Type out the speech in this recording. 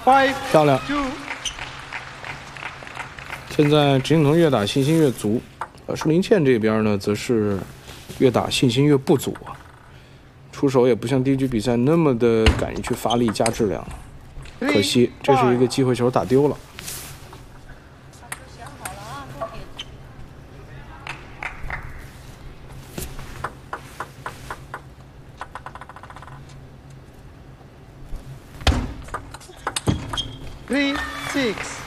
漂亮。现在陈景彤越打信心越足，施林茜这边呢，则是越打信心越不足啊。出手也不像第一局比赛那么的敢于去发力加质量，可惜这是一个机会球打丢了。 3-6。